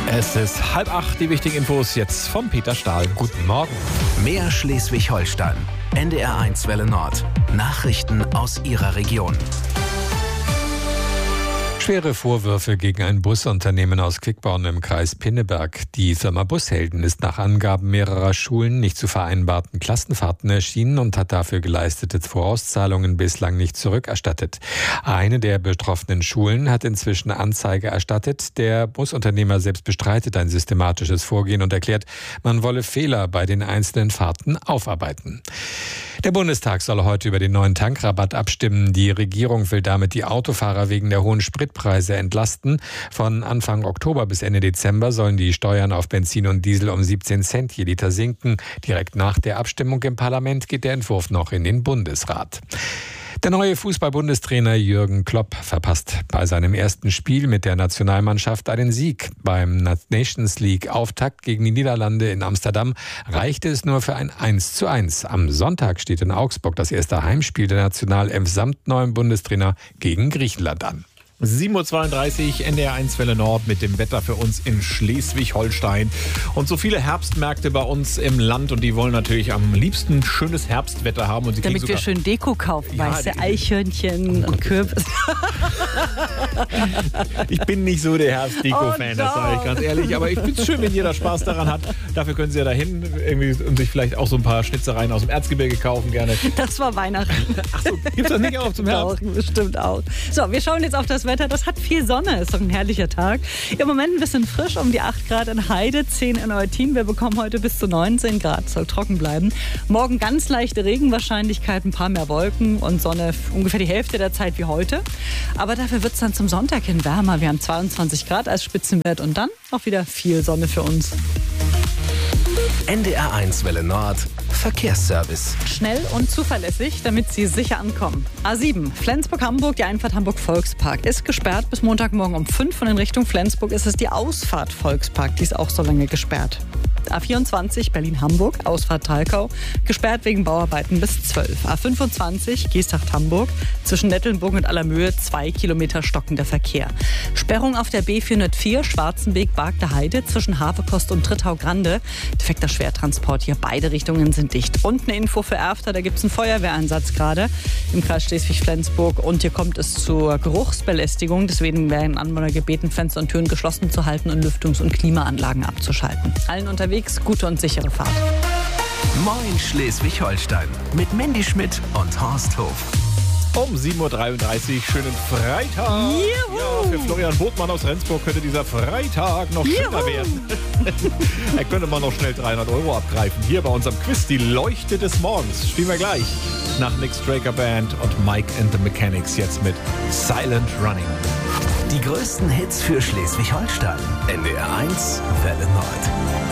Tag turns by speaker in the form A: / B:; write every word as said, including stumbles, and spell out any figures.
A: Es ist halb acht, die wichtigen Infos jetzt von Peter Stahl.
B: Guten Morgen.
C: Mehr Schleswig-Holstein. N D R eins Welle Nord. Nachrichten aus Ihrer Region.
B: Schwere Vorwürfe gegen ein Busunternehmen aus Quickborn im Kreis Pinneberg. Die Firma Bushelden ist nach Angaben mehrerer Schulen nicht zu vereinbarten Klassenfahrten erschienen und hat dafür geleistete Vorauszahlungen bislang nicht zurückerstattet. Eine der betroffenen Schulen hat inzwischen Anzeige erstattet. Der Busunternehmer selbst bestreitet ein systematisches Vorgehen und erklärt, man wolle Fehler bei den einzelnen Fahrten aufarbeiten. Der Bundestag soll heute über den neuen Tankrabatt abstimmen. Die Regierung will damit die Autofahrer wegen der hohen Spritpreise entlasten. Von Anfang Oktober bis Ende Dezember sollen die Steuern auf Benzin und Diesel um siebzehn Cent je Liter sinken. Direkt nach der Abstimmung im Parlament geht der Entwurf noch in den Bundesrat. Der neue Fußball-Bundestrainer Jürgen Klopp verpasst bei seinem ersten Spiel mit der Nationalmannschaft einen Sieg. Beim Nations League-Auftakt gegen die Niederlande in Amsterdam reichte es nur für ein eins zu eins. Am Sonntag steht in Augsburg das erste Heimspiel der Nationalelf samt neuem Bundestrainer gegen Griechenland an.
A: sieben Uhr zweiunddreißig, N D R eins Welle Nord mit dem Wetter für uns in Schleswig-Holstein. Und so viele Herbstmärkte bei uns im Land und die wollen natürlich am liebsten schönes Herbstwetter haben. Und sie
D: damit wir schön Deko kaufen, ja, weißt du, Eichhörnchen oh und Kürbis.
A: Ich bin nicht so der Herbstdeko-Fan, oh, das sage ich ganz ehrlich. Aber ich finde es schön, wenn jeder Spaß daran hat. Dafür können Sie ja dahin irgendwie und sich vielleicht auch so ein paar Schnitzereien aus dem Erzgebirge kaufen gerne.
D: Das war Weihnachten.
A: Ach so, gibt es das nicht auch zum Herbst?
D: Doch, bestimmt auch. So, wir schauen jetzt auf das Wetter. Das hat viel Sonne, ist doch ein herrlicher Tag. Im Moment ein bisschen frisch, um die acht Grad in Heide, zehn in Eutin. Wir bekommen heute bis zu neunzehn Grad, soll trocken bleiben. Morgen ganz leichte Regenwahrscheinlichkeit, ein paar mehr Wolken und Sonne ungefähr die Hälfte der Zeit wie heute. Aber dafür wird es dann zum Sonntag hin wärmer. Wir haben zweiundzwanzig Grad als Spitzenwert und dann auch wieder viel Sonne für uns.
C: N D R eins Welle Nord. Verkehrsservice.
D: Schnell und zuverlässig, damit Sie sicher ankommen. A sieben, Flensburg-Hamburg, die Einfahrt Hamburg-Volkspark ist gesperrt bis Montagmorgen um fünf und in Richtung Flensburg ist es die Ausfahrt Volkspark, die ist auch so lange gesperrt. A vierundzwanzig, Berlin-Hamburg, Ausfahrt Talkau, gesperrt wegen Bauarbeiten bis zwölf. A fünfundzwanzig, Geesthacht-Hamburg, zwischen Nettelnburg und Allermöhe zwei Kilometer stockender Verkehr. Sperrung auf der B vierhundertvier, Schwarzenweg-Bargter Heide, zwischen Havekost und Trittau-Grande. Defekter Schwertransport hier, beide Richtungen sind dicht. Und eine Info für Erfter, da gibt es einen Feuerwehreinsatz gerade im Kreis Schleswig-Flensburg und hier kommt es zur Geruchsbelästigung. Deswegen werden Anwohner gebeten, Fenster und Türen geschlossen zu halten und Lüftungs- und Klimaanlagen abzuschalten. Allen unterwegs gute und sichere Fahrt.
C: Moin Schleswig-Holstein mit Mandy Schmidt und Horst Hof.
A: Um sieben Uhr dreiunddreißig, schönen Freitag.
D: Juhu.
A: Ja, für Florian Botmann aus Rendsburg könnte dieser Freitag noch schöner werden. Er könnte mal noch schnell dreihundert Euro abgreifen. Hier bei unserem Quiz, die Leuchte des Morgens. Spielen wir gleich nach Nick Straker Band und Mike and the Mechanics jetzt mit Silent Running.
C: Die größten Hits für Schleswig-Holstein. N D R eins Welle Nord.